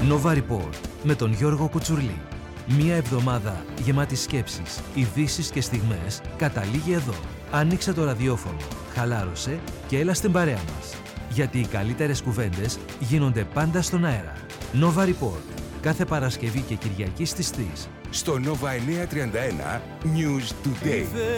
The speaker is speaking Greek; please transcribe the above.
Nova Report με τον Γιώργο Κουτσουρλή. Μία εβδομάδα γεμάτη σκέψεις, ειδήσεις και στιγμές καταλήγει εδώ. Ανοίξε το ραδιόφωνο, χαλάρωσε και έλα στην παρέα μας. Γιατί οι καλύτερες κουβέντες γίνονται πάντα στον αέρα. Nova Report. Κάθε Παρασκευή και Κυριακή στις 3. Στο Nova 931 News Today.